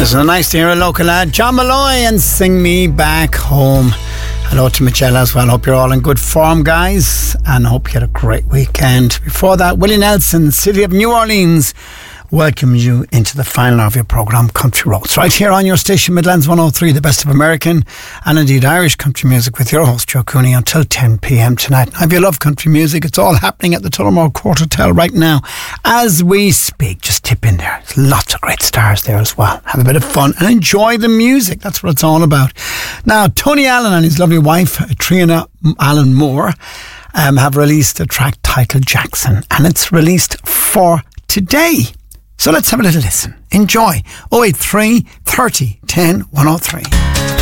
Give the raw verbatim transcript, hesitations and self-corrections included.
So nice to hear a local lad, John Malloy, and Sing Me Back Home. Hello to Michelle as well. Hope you're all in good form, guys, and hope you had a great weekend. Before that, Willie Nelson, City of New Orleans, welcomes you into the final of your programme, Country Roads, right here on your station, Midlands one oh three, the best of American and indeed Irish country music, with your host Joe Cooney until ten p.m. tonight. Now, if you love country music, it's all happening at the Tullamore Court Hotel right now as we speak. Just tip in there. There's lots of great stars there as well. Have a bit of fun and enjoy the music. That's what it's all about. Now, Tony Allen and his lovely wife Trina Allen Moore um, have released a track titled Jackson, and it's released for today. So let's have a little listen. Enjoy. oh eight three, thirty, ten, one oh three.